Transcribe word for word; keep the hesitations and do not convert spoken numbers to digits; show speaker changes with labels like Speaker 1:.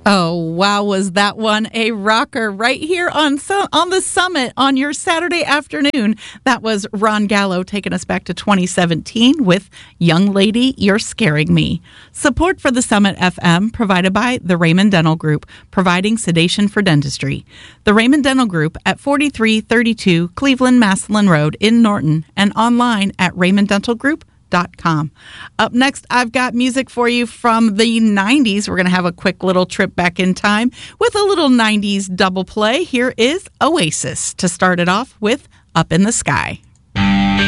Speaker 1: Oh, wow, was that one a rocker right here on so, on the Summit on your Saturday afternoon. That was Ron Gallo taking us back to twenty seventeen with Young Lady, You're Scaring Me. Support for the Summit F M provided by the Raymond Dental Group, providing sedation for dentistry. The Raymond Dental Group at forty-three thirty-two Cleveland Massillon Road in Norton and online at raymond dental group dot com. Up next, I've got music for you from the nineties. We're going to have a quick little trip back in time with a little nineties double play. Here is Oasis to start it off with Up in the Sky.